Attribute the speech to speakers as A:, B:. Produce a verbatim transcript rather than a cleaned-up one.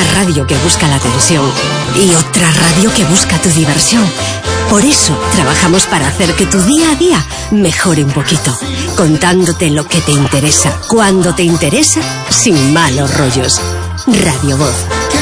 A: radio que busca la atención y otra radio que busca tu diversión. Por eso trabajamos para hacer que tu día a día mejore un poquito, contándote lo que te interesa, cuando te interesa, sin malos rollos. Radio Voz.